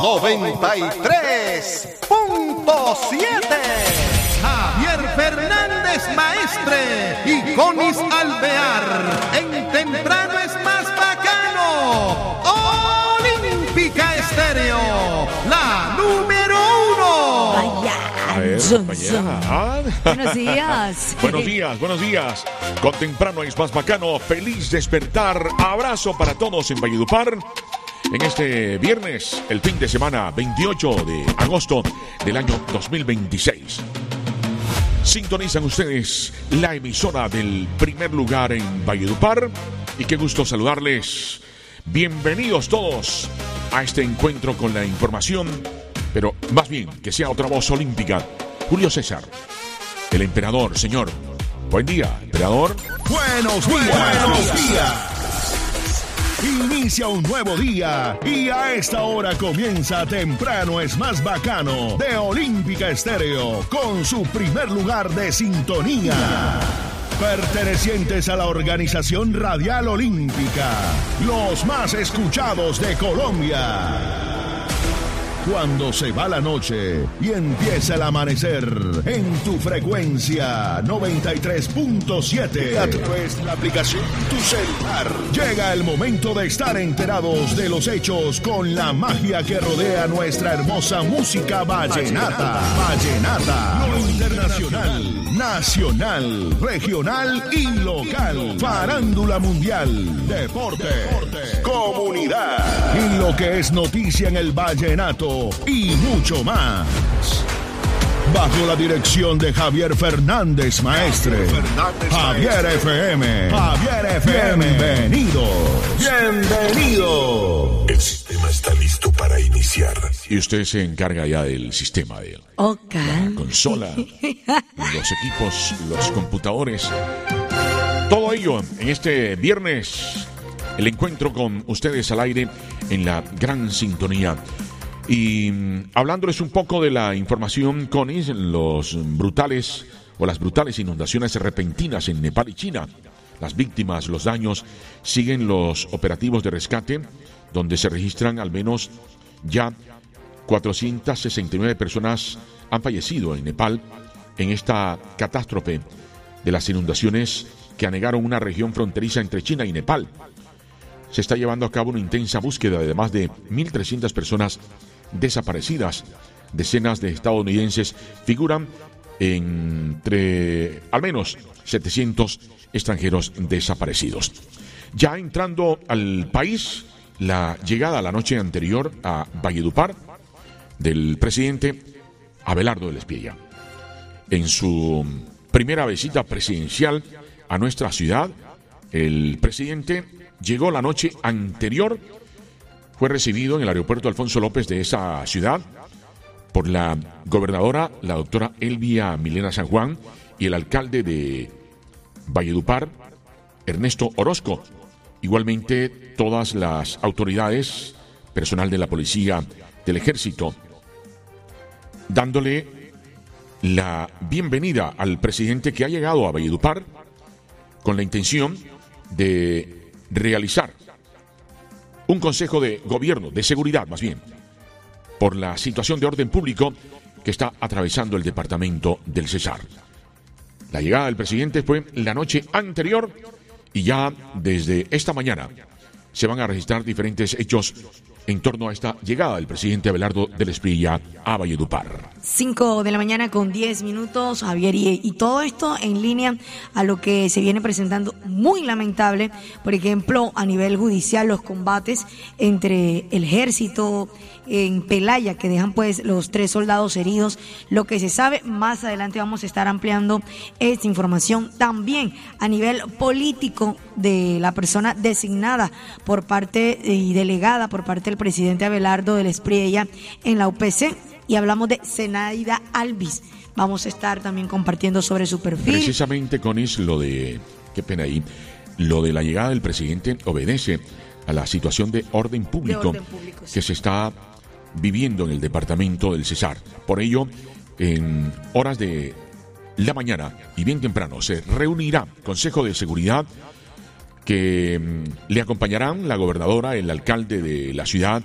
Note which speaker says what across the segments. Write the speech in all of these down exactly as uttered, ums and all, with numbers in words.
Speaker 1: noventa y tres punto siete.
Speaker 2: Javier Fernández Maestre y Conis Alvear. En temprano es más bacano. Olímpica Estéreo, la número uno.
Speaker 3: Vaya,
Speaker 4: ver,
Speaker 3: son,
Speaker 4: compañera. Ah.
Speaker 3: Buenos días.
Speaker 4: Buenos días, buenos días. Con temprano es más bacano. Feliz despertar. Abrazo para todos en Valledupar. En este viernes, el fin de semana veintiocho de agosto del año dos mil veintiséis. Sintonizan ustedes la emisora del primer lugar en Valledupar. Y qué gusto saludarles. Bienvenidos todos a este encuentro con la información, pero más bien que sea otra voz olímpica. Julio César, el emperador, señor. Buen día, emperador.
Speaker 2: Buenos días. Buenos días. Inicia un nuevo día y a esta hora comienza Temprano es más bacano de Olímpica Estéreo con su primer lugar de sintonía. Pertenecientes a la organización Radial Olímpica, los más escuchados de Colombia. Cuando se va la noche y empieza el amanecer en tu frecuencia noventa y tres punto siete a través de la aplicación Tu Celular. Llega el momento de estar enterados de los hechos con la magia que rodea nuestra hermosa música vallenata. Vallenata, lo internacional, nacional, regional y local. Farándula mundial, deporte, comunidad y lo que es noticia en el vallenato y mucho más. Bajo la dirección de Javier Fernández Maestre. Javier F M. Javier F M. Bienvenidos. Bienvenidos.
Speaker 5: El sistema está listo para iniciar.
Speaker 4: Y usted se encarga ya del sistema, de
Speaker 3: Ok.
Speaker 4: la consola, los equipos, los computadores. Todo ello en este viernes. El encuentro con ustedes al aire en la gran sintonía. Y hablándoles un poco de la información, Conis, los brutales o las brutales inundaciones repentinas en Nepal y China. Las víctimas, los daños, siguen los operativos de rescate, donde se registran al menos ya cuatrocientas sesenta y nueve personas han fallecido en Nepal en esta catástrofe de las inundaciones que anegaron una región fronteriza entre China y Nepal. Se está llevando a cabo una intensa búsqueda de más de mil trescientas personas desaparecidas. Decenas de estadounidenses figuran entre al menos setecientos extranjeros desaparecidos. Ya entrando al país, la llegada la noche anterior a Valledupar del presidente Abelardo del Espriella. En su primera visita presidencial a nuestra ciudad, el presidente llegó la noche anterior. Fue recibido en el aeropuerto Alfonso López de esa ciudad por la gobernadora, la doctora Elvia Milena San Juan, y el alcalde de Valledupar, Ernesto Orozco. Igualmente, todas las autoridades, personal de la policía, del ejército, dándole la bienvenida al presidente que ha llegado a Valledupar con la intención de realizar un consejo de gobierno, de seguridad más bien, por la situación de orden público que está atravesando el departamento del Cesar. La llegada del presidente fue la noche anterior y ya desde esta mañana se van a registrar diferentes hechos en torno a esta llegada del presidente Abelardo del Espriella a Valledupar.
Speaker 3: cinco de la mañana con diez minutos, Javier, y, y todo esto en línea a lo que se viene presentando muy lamentable, por ejemplo, a nivel judicial, los combates entre el ejército en Pelaya, que dejan pues los tres soldados heridos. Lo que se sabe, más adelante vamos a estar ampliando esta información. También a nivel político de la persona designada por parte y delegada por parte del presidente Abelardo del Espriella en la U P C, y hablamos de Zenaida Alvis. Vamos a estar también compartiendo sobre su perfil.
Speaker 4: Precisamente, Conis, lo de, qué pena ahí, lo de la llegada del presidente obedece a la situación de orden público,
Speaker 3: de orden público sí.
Speaker 4: que se está viviendo en el departamento del Cesar. Por ello, en horas de la mañana y bien temprano se reunirá Consejo de Seguridad que mmm, le acompañarán la gobernadora, el alcalde de la ciudad,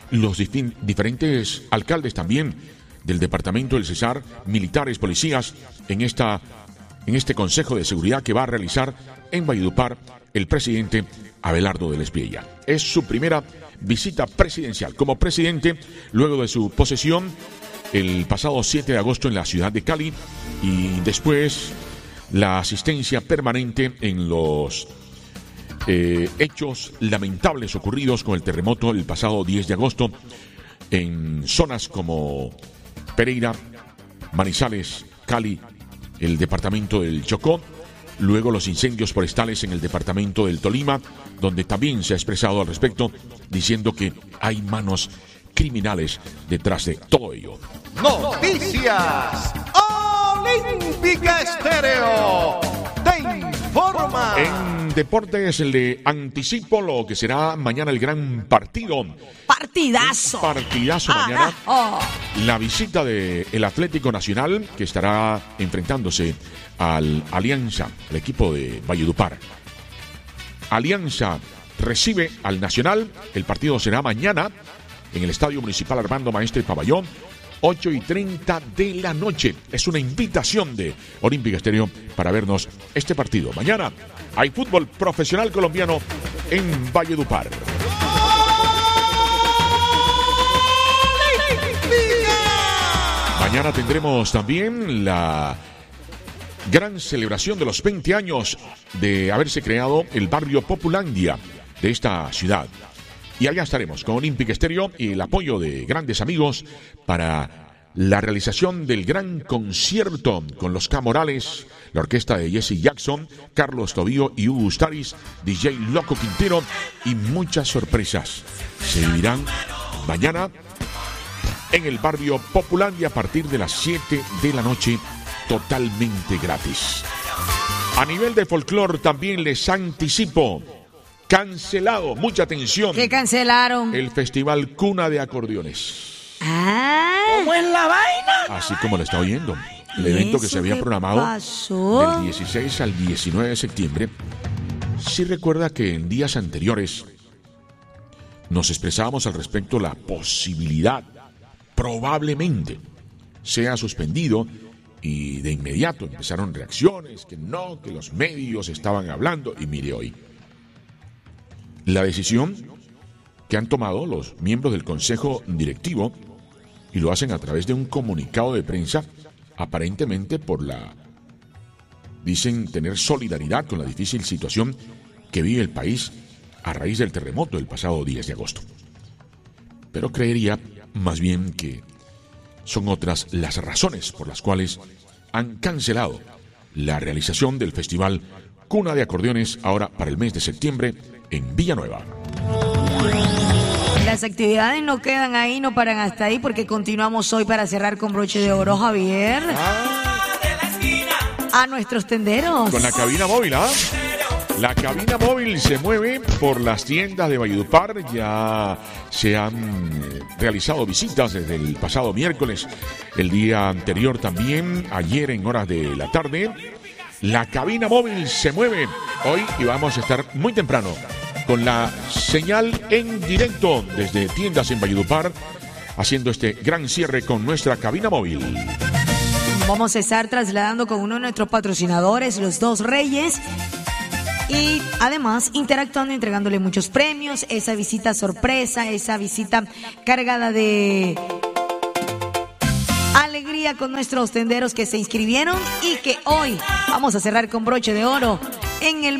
Speaker 4: los dif- diferentes alcaldes también del departamento del Cesar, militares, policías, en, esta, en este Consejo de Seguridad que va a realizar en Valledupar el presidente Abelardo del Espriella. Es su primera visita presidencial como presidente luego de su posesión el pasado siete de agosto en la ciudad de Cali y después la asistencia permanente en los eh, hechos lamentables ocurridos con el terremoto el pasado diez de agosto en zonas como Pereira, Manizales, Cali, el departamento del Chocó, luego los incendios forestales en el departamento del Tolima, donde también se ha expresado al respecto, diciendo que hay manos criminales detrás de todo ello.
Speaker 1: Noticias Olímpica Estéreo te informa.
Speaker 4: En deportes le anticipo lo que será mañana el gran partido.
Speaker 3: Partidazo.
Speaker 4: Un partidazo mañana.
Speaker 3: Oh.
Speaker 4: La visita del Atlético Nacional que estará enfrentándose al Alianza, el equipo de Valledupar. Alianza recibe al Nacional. El partido será mañana en el Estadio Municipal Armando Maestre Pabellón, ocho y treinta de la noche. Es una invitación de Olímpica Estéreo para vernos este partido. Mañana hay fútbol profesional colombiano en Valledupar. Mañana tendremos también la gran celebración de los veinte años de haberse creado el barrio Populandia de esta ciudad. Y allá estaremos con Olímpica Estéreo y el apoyo de grandes amigos para la realización del gran concierto con los K. Morales, la orquesta de Jesse Jackson, Carlos Tobío y Hugo Ustaris, D J Loco Quintero y muchas sorpresas se vivirán mañana en el barrio Populandia a partir de las siete de la noche, totalmente gratis. A nivel de folclore también les anticipo, cancelado, mucha atención.
Speaker 3: ¿Qué cancelaron?
Speaker 4: El Festival Cuna de Acordeones.
Speaker 3: Ah.
Speaker 6: ¿Cómo es la vaina?
Speaker 4: Así como lo está oyendo. El evento que se había programado
Speaker 3: pasó?
Speaker 4: del dieciséis al diecinueve de septiembre. Sí recuerda que en días anteriores nos expresábamos al respecto la posibilidad, probablemente, sea suspendido y de inmediato empezaron reacciones, que no, que los medios estaban hablando y mire hoy. La decisión que han tomado los miembros del Consejo Directivo y lo hacen a través de un comunicado de prensa, aparentemente por la... dicen tener solidaridad con la difícil situación que vive el país a raíz del terremoto del pasado diez de agosto. Pero creería más bien que son otras las razones por las cuales han cancelado la realización del Festival Cuna de Acordeones ahora para el mes de septiembre en Villanueva.
Speaker 3: Las actividades no quedan ahí, no paran hasta ahí, porque continuamos hoy para cerrar con broche de oro, Javier.
Speaker 4: Ah.
Speaker 3: A nuestros tenderos.
Speaker 4: Con la cabina móvil, ¿ah? La cabina móvil se mueve por las tiendas de Valledupar. Ya se han realizado visitas desde el pasado miércoles, el día anterior también, ayer en horas de la tarde. La cabina móvil se mueve hoy y vamos a estar muy temprano con la señal en directo desde tiendas en Valledupar, haciendo este gran cierre con nuestra cabina móvil.
Speaker 3: Vamos a estar trasladando con uno de nuestros patrocinadores, Los Dos Reyes, y además interactuando, entregándole muchos premios, esa visita sorpresa, esa visita cargada de alegría con nuestros tenderos que se inscribieron y que hoy vamos a cerrar con broche de oro en el